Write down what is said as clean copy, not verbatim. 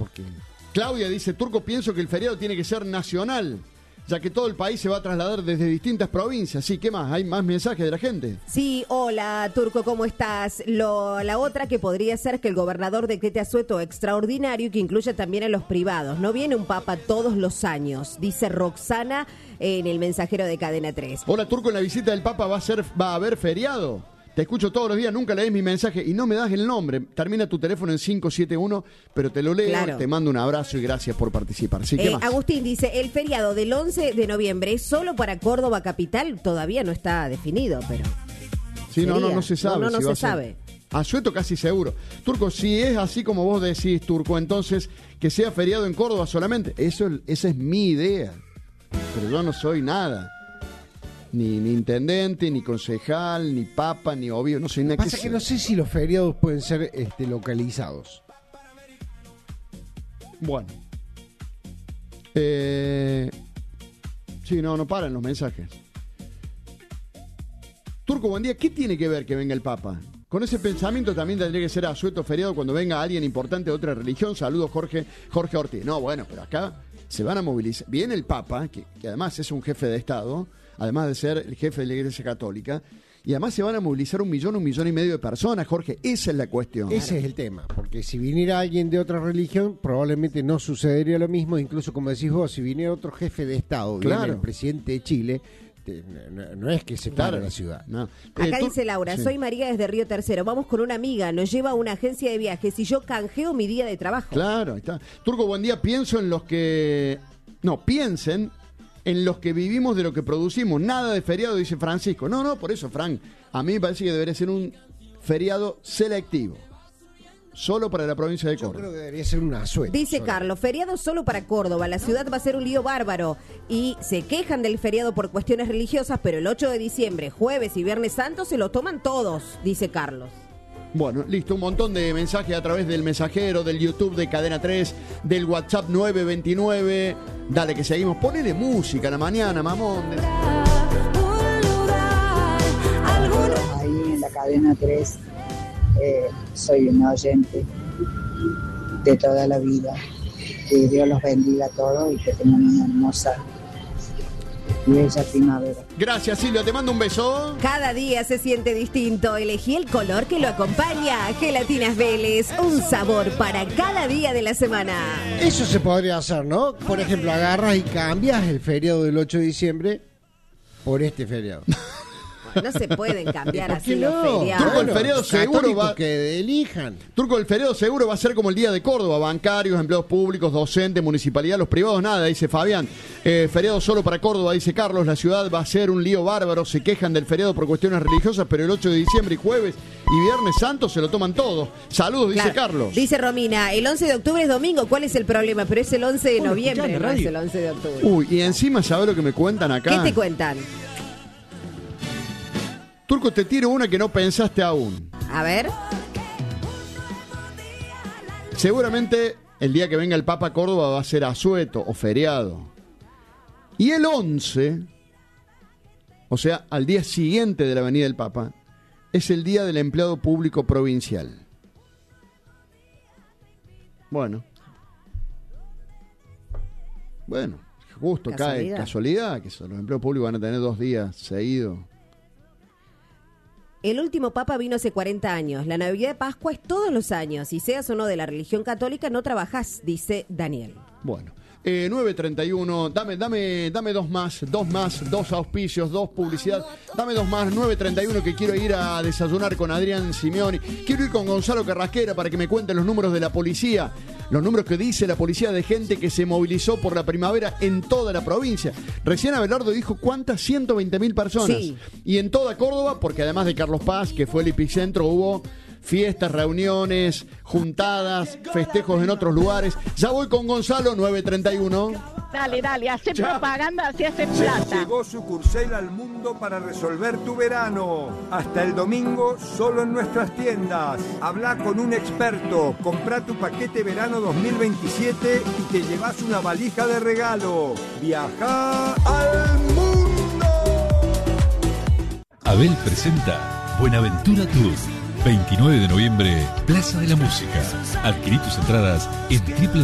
porque... Claudia dice, Turco, pienso que el feriado tiene que ser nacional, ya que todo el país se va a trasladar desde distintas provincias. Sí, ¿qué más? ¿Hay más mensajes de la gente? Sí, hola, Turco, ¿cómo estás? La otra que podría ser que el gobernador decrete asueto extraordinario y que incluya también a los privados. No viene un papa todos los años, dice Roxana en el mensajero de Cadena 3. Hola, Turco, en la visita del papa va a haber feriado. Te escucho todos los días, nunca lees mi mensaje y no me das el nombre. Termina tu teléfono en 571, pero te lo leo, claro. Te mando un abrazo y gracias por participar. Sí, ¿qué más? Agustín dice, el feriado del 11 de noviembre es solo para Córdoba capital, todavía no está definido, pero... Sí, no se sabe. No se sabe. Asueto casi seguro. Turco, si es así como vos decís, Turco, entonces que sea feriado en Córdoba solamente. Esa es mi idea, pero yo no soy nada. Ni intendente, ni concejal, ni papa, ni obvio, no sé nada. Pasa que no sé si los feriados pueden ser localizados. Bueno. Sí, no paran los mensajes. Turco, buen día. ¿Qué tiene que ver que venga el papa? Con ese pensamiento también tendría que ser asueto feriado cuando venga alguien importante de otra religión. Saludos, Jorge Ortiz. No, bueno, pero acá se van a movilizar. Viene el papa, que además es un jefe de Estado, además de ser el jefe de la Iglesia Católica, y además se van a movilizar 1 millón y medio de personas, Jorge. Esa es la cuestión. Ese es el tema, porque si viniera alguien de otra religión, probablemente no sucedería lo mismo. Incluso, como decís vos, si viniera otro jefe de Estado, viene el presidente de Chile, no es que se para la ciudad. No. Acá dice Laura, soy María desde Río Tercero, vamos con una amiga, nos lleva a una agencia de viajes y yo canjeo mi día de trabajo. Claro, ahí está. Turco, buen día. Piensen en los que vivimos de lo que producimos. Nada de feriado, dice Francisco. No, por eso, Frank, a mí me parece que debería ser un feriado selectivo. Solo para la provincia de Córdoba. Yo creo que debería ser una asueto. Dice Carlos, feriado solo para Córdoba. La ciudad va a ser un lío bárbaro. Y se quejan del feriado por cuestiones religiosas, pero el 8 de diciembre, jueves y viernes santo se lo toman todos, dice Carlos. Bueno, listo, un montón de mensajes a través del mensajero, del YouTube de Cadena 3, del WhatsApp 929. Dale, que seguimos. Ponele música a la mañana, mamón. Ahí en la Cadena 3 soy un oyente de toda la vida. Que Dios los bendiga a todos y que tengan una hermosa y bella primavera. Gracias, Silvia, te mando un beso. Cada día se siente distinto. Elegí el color que lo acompaña. Gelatinas Vélez, un sabor para cada día de la semana. Eso se podría hacer, ¿no? Por ejemplo, agarras y cambias el feriado del 8 de diciembre por este feriado. No se pueden cambiar así los feriados. Turco, el feriado seguro va que elijan. Turco, el feriado seguro va a ser como el día de Córdoba, bancarios, empleados públicos, docentes, municipalidad, los privados nada, dice Fabián. Feriado solo para Córdoba, dice Carlos, la ciudad va a ser un lío bárbaro, se quejan del feriado por cuestiones religiosas, pero el 8 de diciembre y jueves y viernes santo se lo toman todos. Saludos, dice Carlos. Dice Romina, el 11 de octubre es domingo, ¿cuál es el problema? Pero es el 11 de noviembre, no es el 11 de octubre. Uy, y encima, ¿sabes lo que me cuentan acá? ¿Qué te cuentan? Turco, te tiro una que no pensaste aún. A ver. Seguramente el día que venga el Papa a Córdoba va a ser asueto o feriado. Y el 11, o sea, al día siguiente de la venida del Papa, es el día del empleado público provincial. Bueno, justo cae casualidad que los empleados públicos van a tener 2 días seguidos. El último papa vino hace 40 años. La Navidad de Pascua es todos los años. Y seas o no de la religión católica, no trabajás, dice Daniel. Bueno, 9:31. Dame dos más, 2 auspicios, 2 publicidad. Dame 2 más, 9:31, que quiero ir a desayunar con Adrián Simeoni. Quiero ir con Gonzalo Carrasquera para que me cuenten los números de la policía. Los números que dice la policía de gente que se movilizó por la primavera en toda la provincia. Recién Abelardo dijo, ¿cuántas? 120.000 personas. Sí. Y en toda Córdoba, porque además de Carlos Paz, que fue el epicentro, hubo fiestas, reuniones, juntadas, festejos en otros lugares. Ya voy con Gonzalo, 9:31. Dale, hace propaganda, así hace plata. Llegó Sucursel al mundo para resolver tu verano. Hasta el domingo, solo en nuestras tiendas. Habla con un experto, comprá tu paquete verano 2027 y te llevas una valija de regalo. Viaja al mundo. Abel presenta Buenaventura Tour. 29 de noviembre, Plaza de la Música. Adquirí tus entradas en